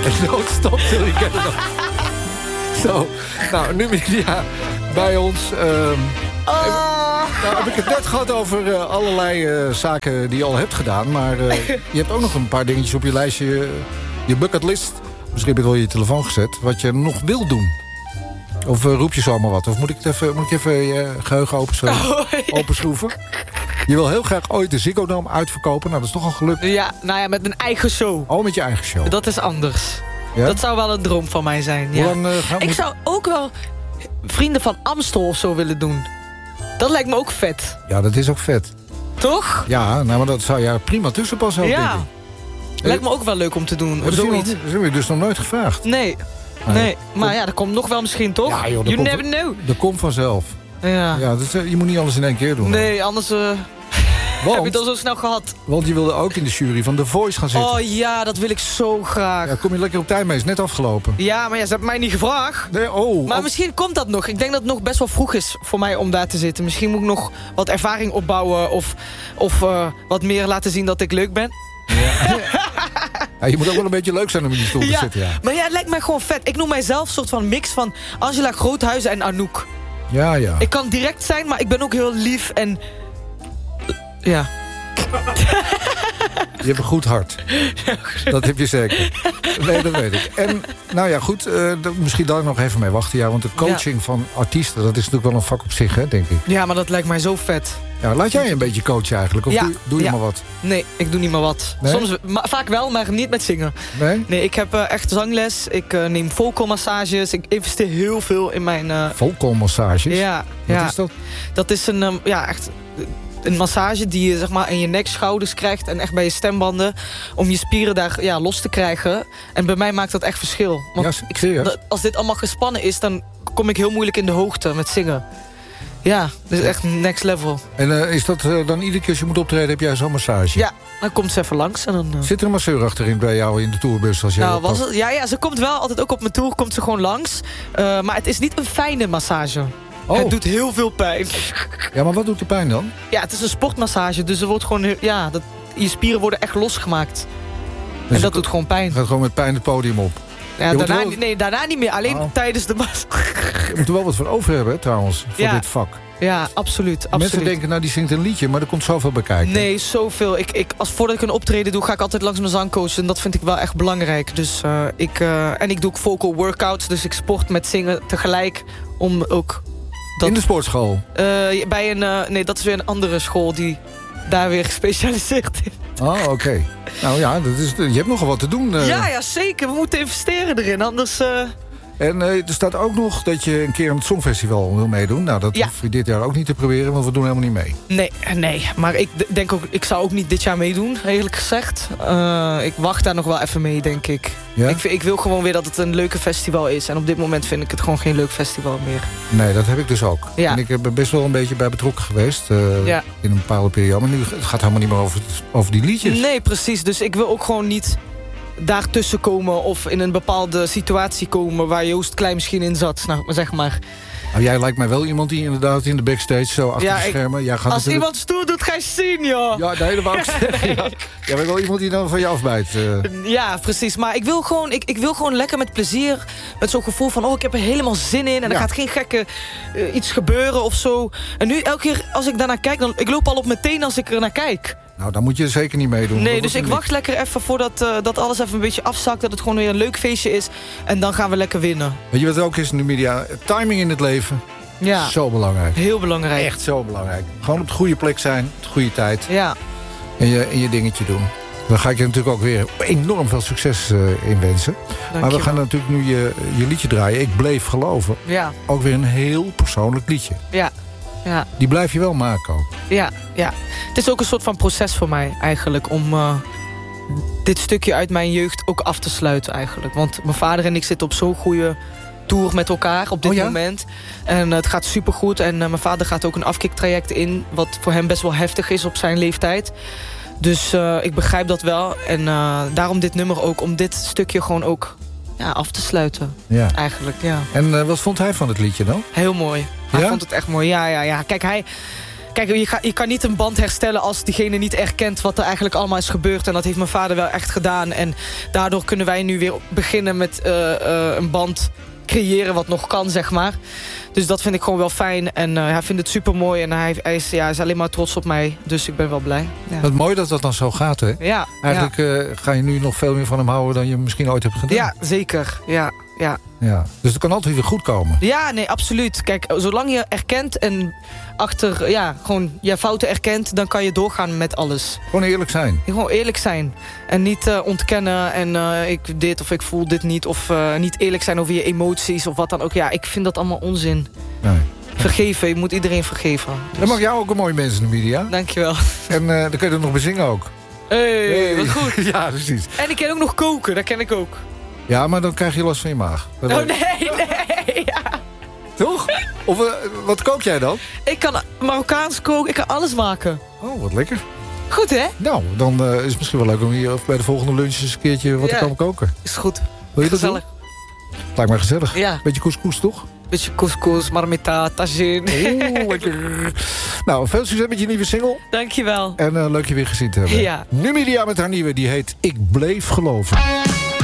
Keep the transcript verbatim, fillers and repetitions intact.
Non-stop till you get enough. Zo, nou, nu ja, bij ons. Um, Oh. Nou heb ik het net gehad over uh, allerlei uh, zaken die je al hebt gedaan. Maar uh, je hebt ook nog een paar dingetjes op je lijstje. Uh, je bucketlist. Misschien heb je wel je telefoon gezet. Wat je nog wil doen. Of uh, roep je zomaar wat. Of moet ik, het even, moet ik even je geheugen openschroeven? Oh, ja. openschroeven? Je wil heel graag ooit de Ziggo Dome uitverkopen. Nou, dat is toch al gelukt. Ja, nou ja, met een eigen show. Oh, met je eigen show. Dat is anders. Ja? Dat zou wel een droom van mij zijn. Hoe Ja. lang, uh, gaan, Ik moet... zou ook wel Vrienden van Amstel of zo willen doen. Dat lijkt me ook vet. Ja, dat is ook vet. Toch? Ja, nou, maar dat zou je prima tussen passen. Ook, Ja. denk ik. Lijkt me ook wel leuk om te doen. Dat Of is zoiets. Dat heb je dus nog nooit gevraagd. Nee. Nee. Maar ja, dat komt nog wel misschien, toch? Ja, joh, dat You komt- never know. Dat komt vanzelf. Ja. Ja, dat, is- je moet niet alles in één keer doen. Nee, anders uh, heb je Want, het al zo snel gehad. want je wilde ook in de jury van The Voice gaan zitten. Oh ja, dat wil ik zo graag. Ja, kom je lekker op tijd mee, is net afgelopen. Ja, maar ja, ze hebben mij niet gevraagd. Nee, oh. Maar oh. misschien komt dat nog. Ik denk dat het nog best wel vroeg is voor mij om daar te zitten. Misschien moet ik nog wat ervaring opbouwen. Of, of uh, wat meer laten zien dat ik leuk ben. Ja, je moet ook wel een beetje leuk zijn om in die stoel te Ja, zitten. Ja, maar ja, het lijkt mij gewoon vet. Ik noem mijzelf een soort van mix van Angela Groothuizen en Anouk. ja. ja. Ik kan direct zijn, maar ik ben ook heel lief en... Ja. Je hebt een goed hart. Dat heb je zeker. Nee, dat weet ik. En, nou ja, goed, uh, d- misschien daar nog even mee wachten. Ja, want de coaching Ja. van artiesten, dat is natuurlijk wel een vak op zich, hè, denk ik. Ja, maar dat lijkt mij zo vet. Ja, laat jij een beetje coachen eigenlijk? Of Ja, doe, doe je ja. maar wat? Nee, ik doe niet meer wat. Nee? Soms, ma- vaak wel, maar niet met zingen. Nee? Nee, ik heb uh, echt zangles. Ik uh, neem vocalmassages. Ik investeer heel veel in mijn... Uh, Volkoolmassages? ja, Wat ja. is dat? Dat is een, um, ja, echt een massage die je zeg maar in je nek, schouders krijgt en echt bij je stembanden om je spieren daar ja, los te krijgen. En bij mij maakt dat echt verschil. Want Ja, serieus? dat- als dit allemaal gespannen is, dan kom ik heel moeilijk in de hoogte met zingen. Ja, dat is echt next level. En uh, is dat uh, dan iedere keer als je moet optreden, heb jij zo'n massage? Ja, dan komt ze even langs en dan... Uh... Zit er een masseur achterin bij jou in de tourbus? Als je Nou, was het, ja, ja, ze komt wel altijd ook op mijn tour, komt ze gewoon langs. Uh, maar het is niet een fijne massage. Oh. Het doet heel veel pijn. Ja, maar wat doet de pijn dan? Ja, het is een sportmassage, dus er wordt gewoon, heel- ja, dat, je spieren worden echt losgemaakt. Dus en dat je doet gewoon pijn. gaat gewoon met pijn het podium op. Ja, je moet daarna, wel- nee, daarna niet meer, alleen Oh. tijdens de massage. Je moet er wel wat voor over hebben, hè, trouwens, voor Ja. dit vak. Ja, absoluut. absoluut. Mensen denken, nou, die zingt een liedje, maar er komt zoveel bij kijken. Nee, zoveel. Ik, ik, als voordat ik een optreden doe, ga ik altijd langs mijn zangcoach. En dat vind ik wel echt belangrijk. Dus, uh, ik, uh, en ik doe ook vocal workouts. Dus ik sport met zingen tegelijk. Om ook dat... In de sportschool? Uh, bij een... Uh, nee, dat is weer een andere school die daar weer gespecialiseerd is. Oh, oké. Okay. Nou ja, dat is, je hebt nogal wat te doen. Uh. Ja, ja, zeker. We moeten investeren erin. Anders... Uh... En uh, er staat ook nog dat je een keer aan het Songfestival wil meedoen. Nou, dat Ja. hoef je dit jaar ook niet te proberen, want we doen helemaal niet mee. Nee, nee. Maar ik d- denk ook... Ik zou ook niet dit jaar meedoen, eerlijk gezegd. Uh, ik wacht daar nog wel even mee, denk ik. Ja? Ik, ik wil gewoon weer dat het een leuke festival is. En op dit moment vind ik het gewoon geen leuk festival meer. Nee, dat heb ik dus ook. Ja. En ik ben best wel een beetje bij betrokken geweest. Uh, Ja. In een bepaalde periode. Maar nu het gaat helemaal niet meer over, over die liedjes. Nee, precies. Dus ik wil ook gewoon niet daartussen komen... of in een bepaalde situatie komen... waar Joost Klein misschien in zat, nou, zeg maar. Nou, jij lijkt mij wel iemand die inderdaad in de backstage, zo achter Ja, de ik- schermen... Jij gaat Als natuurlijk- iemand stoer doet, ga je zien, joh. Ja, nee, dat wou ik zeggen. Ja. Jij bent wel iemand die dan van je afbijt. Uh. Ja, precies. Maar ik wil gewoon, ik, ik wil gewoon lekker met plezier... met zo'n gevoel van, oh, ik heb er helemaal zin in... en er Ja. gaat geen gekke uh, iets gebeuren of zo. En nu, elke keer als ik daarnaar kijk... dan ik loop al op mijn tenen als ik er naar kijk. Nou, dan moet je zeker niet meedoen. Nee, Dat dus wordt ik er wacht lekker even voordat uh, dat alles even een beetje afzakt... dat het gewoon weer een leuk feestje is. En dan gaan we lekker winnen. niks. Weet je wat ook is in de media? Timing in het leven. Ja, Zo belangrijk. heel belangrijk. Echt zo belangrijk. Gewoon op de goede plek zijn, op de goede tijd. Ja, En je, en je dingetje doen. Dan ga ik je natuurlijk ook weer enorm veel succes uh, in wensen. Maar we dankjewel. gaan natuurlijk nu je, je liedje draaien. Ik bleef geloven. Ja, Ook weer een heel persoonlijk liedje. ja, ja, Die blijf je wel maken ook. ja, ja. Het is ook een soort van proces voor mij eigenlijk... om uh, dit stukje uit mijn jeugd ook af te sluiten eigenlijk. Want mijn vader en ik zitten op zo'n goede tour met elkaar op dit Oh ja? moment. En uh, het gaat supergoed. En uh, mijn vader gaat ook een afkiktraject in... wat voor hem best wel heftig is op zijn leeftijd. Dus uh, ik begrijp dat wel. En uh, daarom dit nummer ook... om dit stukje gewoon ook ja, af te sluiten. Ja. Eigenlijk, ja. En uh, wat vond hij van het liedje dan? Heel mooi. Hij Ja? vond het echt mooi. Ja, ja, ja. Kijk, hij... kijk, je, ga, je kan niet een band herstellen als diegene niet erkent wat er eigenlijk allemaal is gebeurd. En dat heeft mijn vader wel echt gedaan. En daardoor kunnen wij nu weer beginnen met uh, uh, een band creëren wat nog kan, zeg maar. Dus dat vind ik gewoon wel fijn. En uh, hij vindt het super mooi. En hij, hij, is, ja, hij is alleen maar trots op mij. Dus ik ben wel blij. Ja. Wat mooi dat dat dan zo gaat, hè? Ja. Eigenlijk ja. Uh, ga je nu nog veel meer van hem houden dan je misschien ooit hebt gedaan. Ja, zeker. Ja, ja. Ja. Dus het kan altijd weer goed komen. Ja, nee, absoluut. Kijk, zolang je erkent en achter, ja, gewoon je fouten erkent, dan kan je doorgaan met alles. Gewoon eerlijk zijn. Gewoon eerlijk zijn. En niet uh, ontkennen en uh, ik dit of ik voel dit niet. Of uh, niet eerlijk zijn over je emoties of wat dan ook. Ja, ik vind dat allemaal onzin. Nee. Vergeven, je moet iedereen vergeven. Dus... Dan mag jou ook een mooie mensen in de media. Dankjewel. En uh, dan kun je er nog bezingen ook. Hé, hey, wat goed. Ja, precies. En ik ken ook nog koken, dat ken ik ook. Ja, maar dan krijg je last van je maag. Dat oh nee, nee, ja. Toch? Of uh, wat kook jij dan? Ik kan Marokkaans koken, ik kan alles maken. Oh, wat lekker. Goed, hè? Nou, dan uh, is het misschien wel leuk om hier bij de volgende lunch eens een keertje wat ja. te komen koken. Is goed. Wil je dat gezellig. doen? Lijkt mij gezellig. Ja. Beetje couscous, toch? Beetje couscous, marmita, tagine. Oeh, lekker. Nou, veel succes met je nieuwe single. Dankjewel. En uh, leuk je weer gezien te hebben. Ja. Numidia met haar nieuwe, die heet Ik Bleef Geloven.